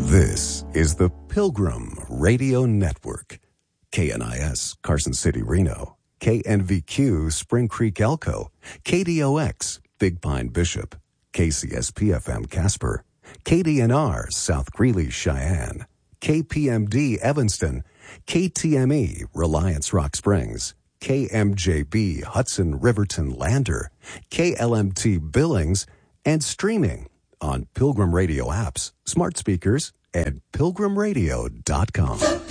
This is the Pilgrim Radio Network. KNIS, Carson City, Reno. KNVQ, Spring Creek, Elko. KDOX, Big Pine, Bishop. KCSP-FM, Casper. KDNR, South Greeley, Cheyenne. KPMD, Evanston. KTME, Reliance, Rock Springs. KMJB, Hudson, Riverton, Lander. KLMT, Billings. And streaming on Pilgrim Radio apps, smart speakers, and pilgrimradio.com.